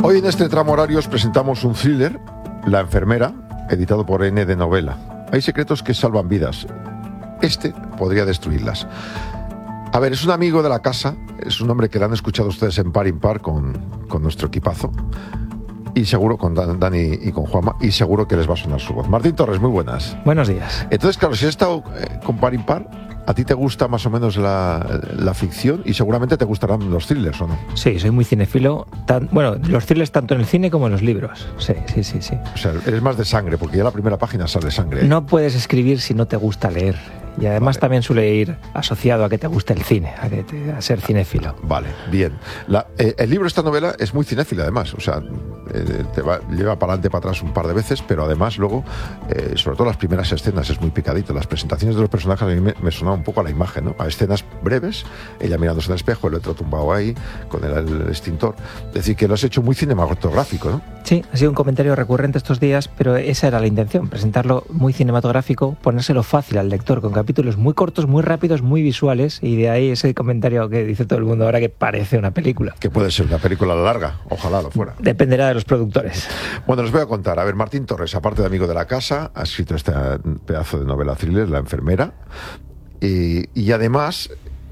Hoy en este tramo horario os presentamos un thriller, La enfermera, editado por N de Novela. Hay secretos que salvan vidas. Este podría destruirlas. A ver, es un amigo de la casa, es un hombre que le han escuchado ustedes en Par Impar con nuestro equipazo. Y seguro, con Dani y con Juanma, y seguro que les va a sonar su voz. Martín Torres, muy buenas. Buenos días. Entonces, claro, si has estado con Par Impar, a ti te gusta más o menos la ficción y seguramente te gustarán los thrillers, ¿o no? Sí, soy muy cinéfilo. Bueno, los thrillers tanto en el cine como en los libros. Sí. O sea, eres más de sangre, porque ya la primera página sale sangre. No puedes escribir si no te gusta leer. Y además también suele ir asociado a que te guste el cine, a ser cinéfilo. Vale, bien. El libro, esta novela, es muy cinéfila además. O sea, lleva para adelante, para atrás un par de veces, pero además luego, sobre todo las primeras escenas, es muy picadito. Las presentaciones de los personajes a mí me sonaba un poco a la imagen, ¿no? A escenas breves, ella mirándose en el espejo, el otro tumbado ahí, con el extintor. Es decir, que lo has hecho muy cinematográfico, ¿no? Sí, ha sido un comentario recurrente estos días, pero esa era la intención, presentarlo muy cinematográfico, ponérselo fácil al lector, con capítulos muy cortos, muy rápidos, muy visuales, y de ahí ese comentario que dice todo el mundo ahora que parece una película. Que puede ser una película larga, ojalá lo fuera. Dependerá de los productores. Bueno, les voy a contar. A ver, Martín Torres, aparte de amigo de la casa, ha escrito este pedazo de novela thriller, La enfermera, y además,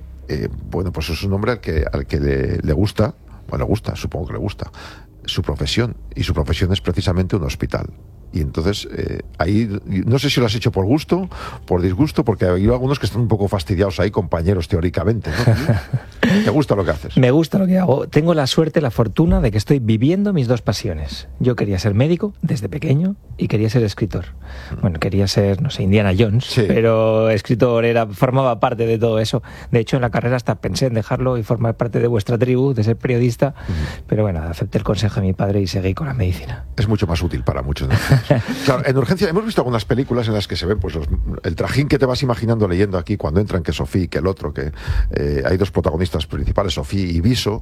bueno, pues es un hombre al que le gusta, bueno, le gusta, supongo que le gusta, su profesión, y su profesión es precisamente un hospital. Y entonces, ahí, no sé si lo has hecho por gusto, por disgusto, porque hay algunos que están un poco fastidiados ahí, compañeros, teóricamente, ¿no? ¿Te gusta lo que haces? Me gusta lo que hago. Tengo la suerte, la fortuna de que estoy viviendo mis dos pasiones. Yo quería ser médico desde pequeño y quería ser escritor. Bueno, quería ser, no sé, Indiana Jones, sí, pero escritor formaba parte de todo eso. De hecho, en la carrera hasta pensé en dejarlo y formar parte de vuestra tribu, de ser periodista, pero bueno, acepté el consejo de mi padre y seguí con la medicina. Es mucho más útil para muchos, ¿no? Claro, en Urgencia hemos visto algunas películas en las que se ve pues el trajín que te vas imaginando leyendo aquí cuando entran, que Sofía, que el otro, que hay dos protagonistas principales, Sofía y Viso.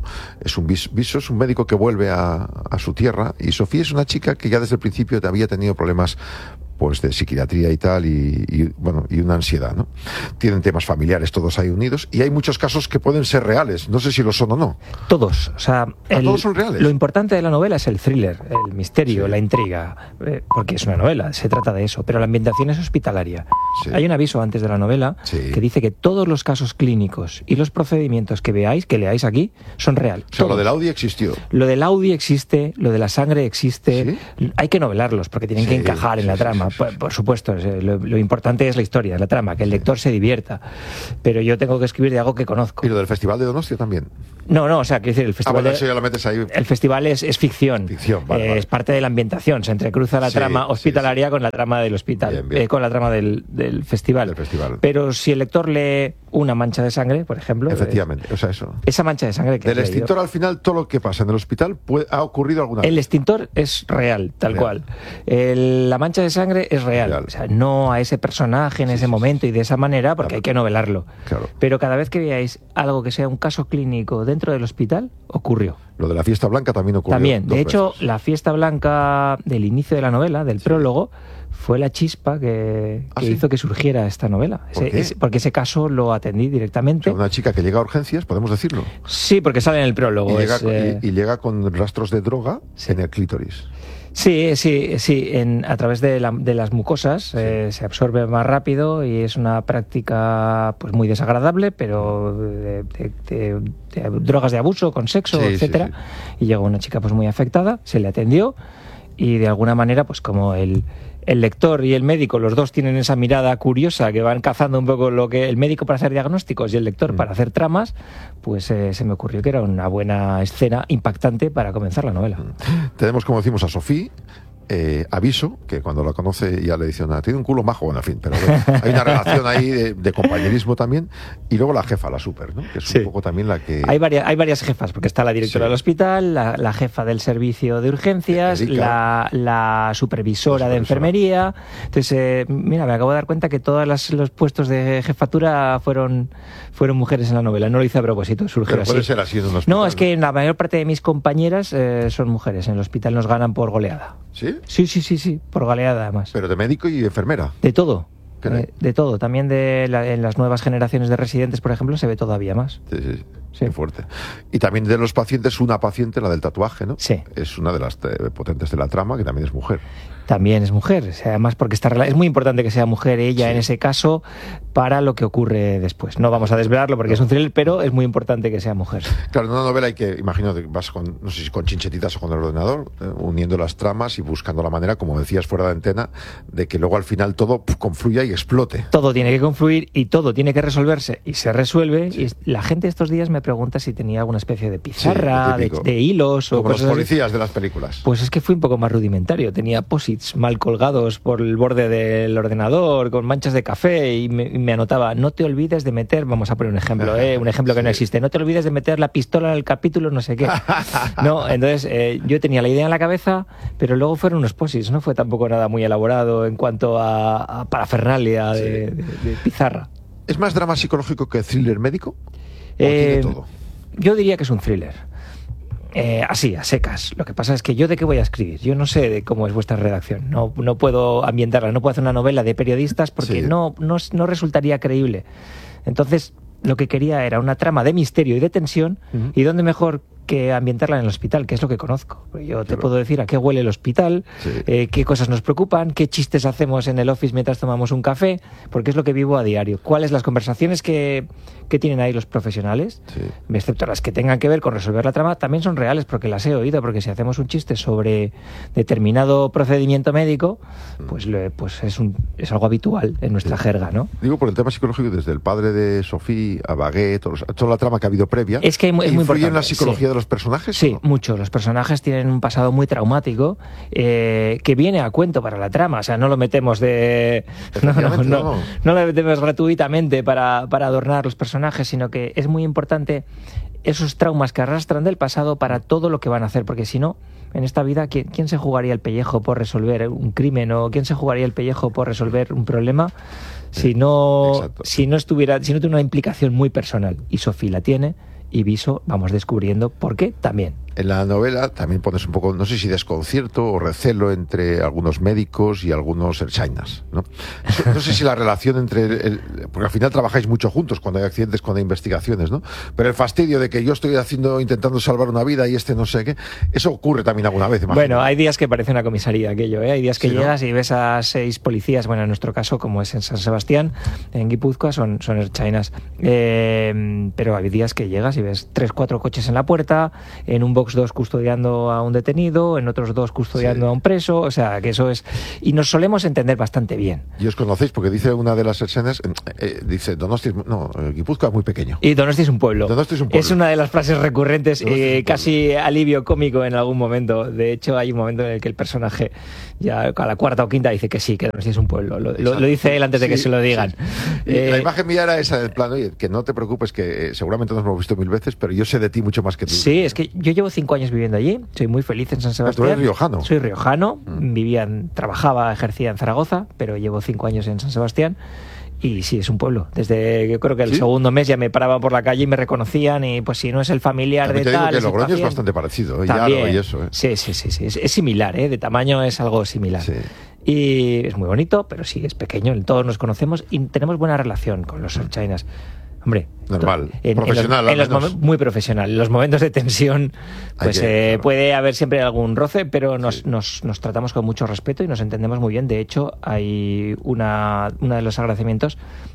Viso es un médico que vuelve a su tierra, y Sofía es una chica que ya desde el principio había tenido problemas pues de psiquiatría y tal, y una ansiedad, ¿no? Tienen temas familiares todos ahí unidos, y hay muchos casos que pueden ser reales, no sé si lo son o no. Todos, o sea... ¿Todos son reales? Lo importante de la novela es el thriller, el misterio, sí, la intriga, porque es una novela, se trata de eso, pero la ambientación es hospitalaria. Sí. Hay un aviso antes de la novela, sí, que dice que todos los casos clínicos y los procedimientos que leáis aquí, son reales. O sea, lo del Audi existió. Lo del Audi existe, lo de la sangre existe, ¿sí? Hay que novelarlos porque tienen que encajar en la trama. Por supuesto, lo importante es la historia, la trama, que el lector se divierta. Pero yo tengo que escribir de algo que conozco. ¿Y lo del Festival de Donostia también? No, o sea, quiero decir, el festival... eso ya lo metes ahí. El festival es ficción. Vale. Es parte de la ambientación. Se entrecruza la trama hospitalaria con la trama del hospital, bien. Con la trama del festival. Pero si el lector lee Una mancha de sangre, por ejemplo... Efectivamente, o sea, eso. Esa mancha de sangre que del extintor, al final, todo lo que pasa en el hospital ha ocurrido alguna vez. El extintor es real, tal cual. La mancha de sangre es real. O sea, no a ese personaje en ese momento y de esa manera, porque hay que novelarlo. Claro. Pero cada vez que veáis algo que sea un caso clínico dentro del hospital, ocurrió. Lo de la fiesta blanca también ocurrió. También. De hecho, la fiesta blanca del inicio de la novela, del prólogo, fue la chispa que hizo que surgiera esta novela. Porque ese caso lo atendí directamente. O sea, una chica que llega a urgencias, podemos decirlo. Sí, porque sale en el prólogo. Y llega con rastros de droga en el clítoris. Sí, a través de las mucosas se absorbe más rápido y es una práctica pues muy desagradable, pero de drogas de abuso, con sexo, etcétera. Y llegó una chica pues muy afectada, se le atendió y de alguna manera pues como el lector y el médico, los dos tienen esa mirada curiosa que van cazando un poco lo que el médico para hacer diagnósticos y el lector para hacer tramas, pues se me ocurrió que era una buena escena impactante para comenzar la novela. Tenemos, como decimos, a Sofía, Aviso, que cuando la conoce ya le dice, tiene un culo majo, bueno, en fin, pero hay una relación ahí de compañerismo también, y luego la jefa, la super, ¿no? Que es un poco también la que... Hay varias jefas, porque está la directora del hospital, la jefa del servicio de urgencias, la supervisora de enfermería. Entonces, mira, me acabo de dar cuenta que todos los puestos de jefatura fueron mujeres en la novela. No lo hice a propósito, surgió pero así. Puede ser así en un hospital. No, es que la mayor parte de mis compañeras son mujeres. En el hospital nos ganan por goleada. ¿Sí? Sí, por goleada además. ¿Pero de médico y enfermera? De todo. De todo. También en las nuevas generaciones de residentes, por ejemplo, se ve todavía más. Sí. Sí. Qué fuerte. Y también de los pacientes, una paciente, la del tatuaje, ¿no? Sí. Es una de las potentes de la trama, que también es mujer. También es mujer, o sea, además porque es muy importante que sea mujer ella en ese caso para lo que ocurre después. No vamos a desvelarlo porque es un thriller, pero es muy importante que sea mujer. Claro, en una novela hay que, imagino que vas con, no sé si con chinchetitas o con el ordenador, uniendo las tramas y buscando la manera, como decías fuera de antena, de que luego al final todo confluya y explote. Todo tiene que confluir y todo tiene que resolverse y se resuelve. Y la gente estos días me pregunta si tenía alguna especie de pizarra, de hilos o como cosas los policías así de las películas. Pues es que fui un poco más rudimentario. Tenía posits mal colgados por el borde del ordenador, con manchas de café, y me anotaba, no te olvides de meter, vamos a poner un ejemplo, un ejemplo que no existe, no te olvides de meter la pistola en el capítulo no sé qué. No, entonces yo tenía la idea en la cabeza, pero luego fueron unos posits, no fue tampoco nada muy elaborado en cuanto a parafernalia de pizarra. ¿Es más drama psicológico que thriller médico? ¿O tiene todo? Yo diría que es un thriller. Así, a secas. Lo que pasa es que yo de qué voy a escribir. Yo no sé de cómo es vuestra redacción. No puedo ambientarla, no puedo hacer una novela de periodistas porque no resultaría creíble. Entonces, lo que quería era una trama de misterio y de tensión, y dónde mejor que ambientarla en el hospital, que es lo que conozco. Yo te puedo decir a qué huele el hospital, qué cosas nos preocupan, qué chistes hacemos en el office mientras tomamos un café, porque es lo que vivo a diario. ¿Cuáles las conversaciones que tienen ahí los profesionales? Excepto las que tengan que ver con resolver la trama, también son reales porque las he oído, porque si hacemos un chiste sobre determinado procedimiento médico, pues es algo habitual en nuestra jerga, ¿no? Digo, por el tema psicológico, desde el padre de Sofía a Baguette, toda la trama que ha habido previa, es que es muy importante. ¿Influye en la psicología de los personajes? Sí, mucho. Los personajes tienen un pasado muy traumático que viene a cuento para la trama. O sea, no lo metemos no lo metemos gratuitamente para adornar los personajes, sino que es muy importante esos traumas que arrastran del pasado para todo lo que van a hacer, porque si no, en esta vida, ¿quién se jugaría el pellejo por resolver un crimen o quién se jugaría el pellejo por resolver un problema si no tuviera una implicación muy personal? Y Sofía la tiene, y Viso vamos descubriendo por qué también. En la novela también pones un poco, no sé si desconcierto o recelo entre algunos médicos y algunos ertzainas, ¿no? No sé si la relación entre... porque al final trabajáis mucho juntos cuando hay accidentes, cuando hay investigaciones, ¿no? Pero el fastidio de que yo estoy intentando salvar una vida y no sé qué, eso ocurre también alguna vez, imagino. Bueno, hay días que parece una comisaría aquello, ¿eh? Hay días que llegas y ves a 6 policías, bueno, en nuestro caso, como es en San Sebastián, en Guipúzcoa, son ertzainas. Pero hay días que llegas y ves 3-4 coches en la puerta, en un box 2 custodiando a un detenido, en otros 2 custodiando a un preso, o sea, que eso es... Y nos solemos entender bastante bien. Y os conocéis, porque dice una de las escenas, dice, Donosti, Guipúzcoa es muy pequeño. Y Donosti es un pueblo. Donosti es un pueblo. Es una de las frases recurrentes, casi alivio cómico en algún momento. De hecho, hay un momento en el que el personaje, ya a la 4ª o 5ª, dice que sí, que Donosti es un pueblo. Lo dice él antes de que se lo digan. La imagen mía era esa, del plano, oye, que no te preocupes, que seguramente nos hemos visto 1000 veces, pero yo sé de ti mucho más que tú. Sí, es que yo llevo 5 años viviendo allí, soy muy feliz en San Sebastián. ¿Tú eres riojano? Soy riojano, trabajaba, ejercía en Zaragoza, pero llevo 5 años en San Sebastián. Y sí, es un pueblo. Desde yo creo que el segundo mes ya me paraban por la calle y me reconocían, y pues si no es el familiar también de te tal... Digo que Logroño es bastante parecido, también, y eso. Sí, es similar, de tamaño es algo similar. Sí. Y es muy bonito, pero sí, es pequeño, todos nos conocemos y tenemos buena relación con los ertzainas. Hombre, normal, profesional. Muy profesional. En los momentos de tensión, pues puede haber siempre algún roce, pero nos tratamos con mucho respeto y nos entendemos muy bien. De hecho, hay una de los agradecimientos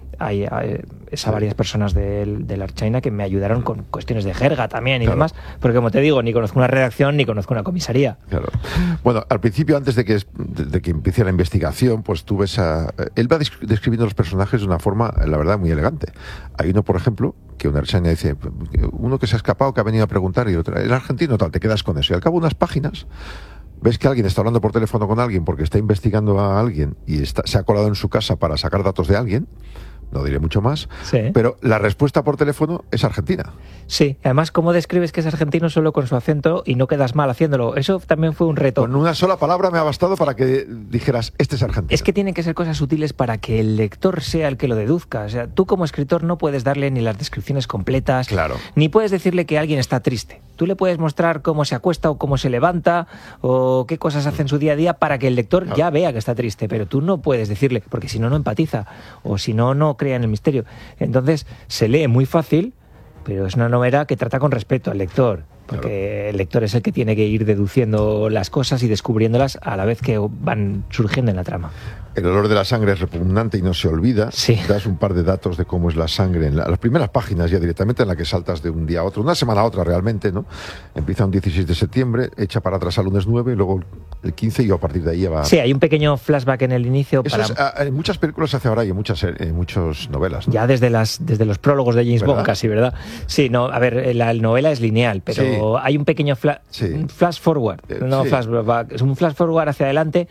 es a varias personas de la ertzaina que me ayudaron con cuestiones de jerga también y demás, porque como te digo, ni conozco una redacción ni conozco una comisaría. Claro. Bueno, al principio, antes de que empiece la investigación, pues tú ves él va describiendo los personajes de una forma, la verdad, muy elegante. Hay uno, por ejemplo, que una ertzaina dice, uno que se ha escapado, que ha venido a preguntar, y otra, el argentino tal, te quedas con eso. Y al cabo de unas páginas ves que alguien está hablando por teléfono con alguien porque está investigando a alguien y se ha colado en su casa para sacar datos de alguien. No diré mucho más, pero la respuesta por teléfono es argentina. Sí, además, ¿cómo describes que es argentino solo con su acento y no quedas mal haciéndolo? Eso también fue un reto. Con una sola palabra me ha bastado para que dijeras, este es argentino. Es que tienen que ser cosas sutiles para que el lector sea el que lo deduzca. O sea, tú como escritor no puedes darle ni las descripciones completas, ni puedes decirle que alguien está triste. Tú le puedes mostrar cómo se acuesta o cómo se levanta o qué cosas hace en su día a día para que el lector ya vea que está triste, pero tú no puedes decirle, porque si no, no empatiza, o si no, no crea en el misterio. Entonces, se lee muy fácil, pero es una novela que trata con respeto al lector, porque el lector es el que tiene que ir deduciendo las cosas y descubriéndolas a la vez que van surgiendo en la trama. El olor de la sangre es repugnante y no se olvida. Sí. Das un par de datos de cómo es la sangre en las primeras páginas ya directamente, en la que saltas de un día a otro, una semana a otra realmente, ¿no? Empieza un 16 de septiembre, echa para atrás al lunes 9, y luego el 15 y a partir de ahí ya va... Sí, hay un pequeño flashback en el inicio. Eso en muchas películas se hace ahora y en muchas novelas, ¿no? Ya desde los prólogos de James Bond casi, ¿verdad? Sí, no, a ver, la novela es lineal, pero hay un pequeño flash forward, flashback, es un flash forward hacia adelante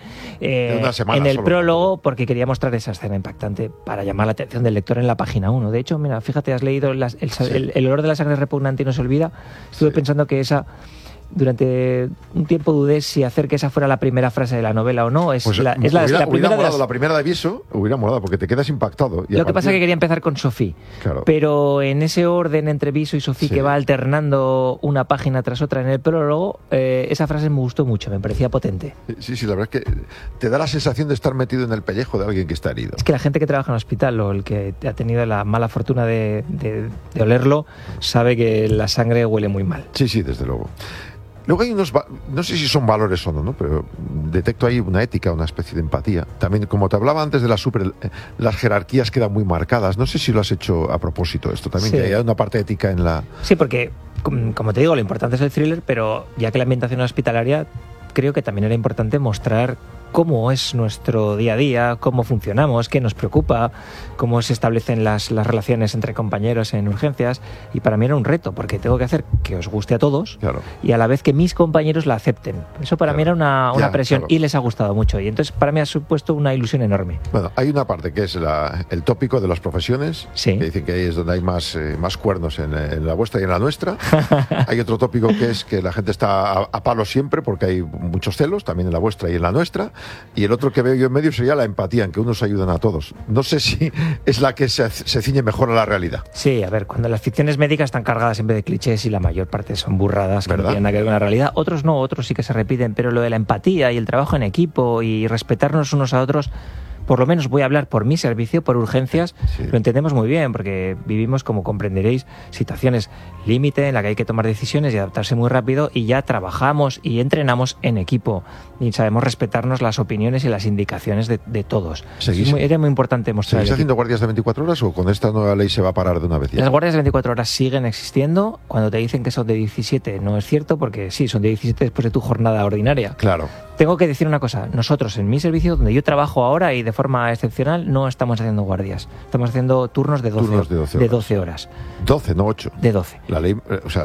en el prólogo, porque quería mostrar esa escena impactante para llamar la atención del lector en la página 1. De hecho, mira, fíjate, has leído el olor de la sangre es repugnante y no se olvida. Estuve pensando que durante un tiempo dudé si hacer que esa fuera la primera frase de la novela o no. La primera la primera de aviso, hubiera molado, porque te quedas impactado. Lo que pasa es que quería empezar con Sophie. Claro. Pero en ese orden entre Viso y Sophie, que va alternando una página tras otra en el prólogo, esa frase me gustó mucho, me parecía potente. Sí, la verdad es que te da la sensación de estar metido en el pellejo de alguien que está herido. Es que la gente que trabaja en el hospital o el que ha tenido la mala fortuna de olerlo, sabe que la sangre huele muy mal. Sí, desde luego. Luego hay no sé si son valores o no, pero detecto ahí una ética, una especie de empatía. También, como te hablaba antes de las jerarquías quedan muy marcadas. No sé si lo has hecho a propósito esto también, que hay una parte ética en la... Sí, porque, como te digo, lo importante es el thriller, pero ya que la ambientación hospitalaria, creo que también era importante mostrar cómo es nuestro día a día, cómo funcionamos, qué nos preocupa, cómo se establecen las relaciones entre compañeros en urgencias. Y para mí era un reto, porque tengo que hacer que os guste a todos y a la vez que mis compañeros la acepten. Eso para mí era una presión y les ha gustado mucho. Y entonces para mí ha supuesto una ilusión enorme. Bueno, hay una parte que es el tópico de las profesiones, que dicen que ahí es donde hay más cuernos en la vuestra y en la nuestra. Hay otro tópico que es que la gente está a palo siempre porque hay muchos celos, también en la vuestra y en la nuestra. Y el otro que veo yo en medio sería la empatía, en que unos ayudan a todos. No sé si es la que se ciñe mejor a la realidad. Sí, a ver, cuando las ficciones médicas están cargadas siempre de clichés y la mayor parte son burradas, que no tienen nada que ver con la realidad. Otros no, otros sí que se repiten, pero lo de la empatía y el trabajo en equipo y respetarnos unos a otros, por lo menos voy a hablar por mi servicio, por urgencias, lo entendemos muy bien, porque vivimos, como comprenderéis, situaciones límite en la que hay que tomar decisiones y adaptarse muy rápido, y ya trabajamos y entrenamos en equipo y sabemos respetarnos las opiniones y las indicaciones de todos. Era muy importante mostrar. ¿Seguís haciendo guardias de 24 horas o con esta nueva ley se va a parar de una vez ya? Las guardias de 24 horas siguen existiendo. Cuando te dicen que son de 17 no es cierto, porque sí, son de 17 después de tu jornada ordinaria. Claro. Tengo que decir una cosa, nosotros en mi servicio, donde yo trabajo ahora y de forma excepcional, no estamos haciendo guardias, estamos haciendo turnos de 12 horas. 12, no 8. De 12. La ley,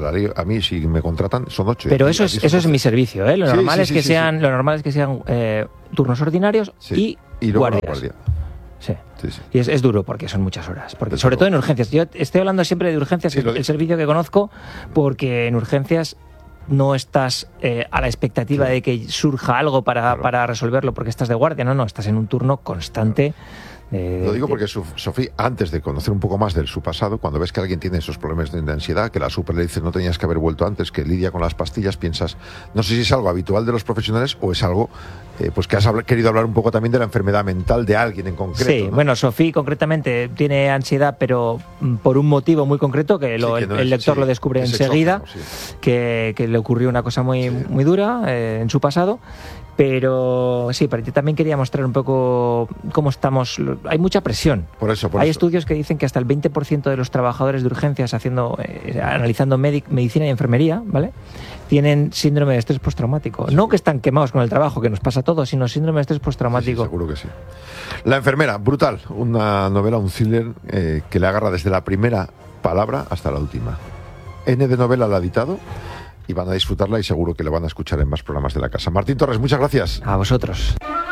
a mí si me contratan son 8. Pero eso es mi servicio, ¿eh? Lo normal es que sean turnos ordinarios y guardias. Guardia. Sí. Y es duro porque son muchas horas, porque sobre todo en urgencias. Yo estoy hablando siempre de urgencias, el servicio que conozco, porque en urgencias no estás a la expectativa de que surja algo para resolverlo porque estás de guardia, no, estás en un turno constante. Lo digo porque Sofía, antes de conocer un poco más de su pasado, cuando ves que alguien tiene esos problemas de ansiedad, que la super le dice no tenías que haber vuelto antes, que lidia con las pastillas, piensas, no sé si es algo habitual de los profesionales o es algo pues que has querido hablar un poco también de la enfermedad mental de alguien en concreto. Sí, ¿no? Bueno, Sofía concretamente tiene ansiedad, pero por un motivo muy concreto, que el lector lo descubre enseguida, que le ocurrió una cosa muy dura en su pasado. Pero sí, para ti también quería mostrar un poco cómo estamos. Hay mucha presión. Por eso. Hay estudios que dicen que hasta el 20% de los trabajadores de urgencias analizando medicina y enfermería, ¿vale?, tienen síndrome de estrés postraumático. Sí. No que están quemados con el trabajo, que nos pasa a todos, sino síndrome de estrés postraumático. Sí, seguro que sí. La enfermera, brutal. Una novela, un thriller que le agarra desde la primera palabra hasta la última. N de novela la ha editado. Y van a disfrutarla y seguro que la van a escuchar en más programas de la casa. Martín Torres, muchas gracias. A vosotros.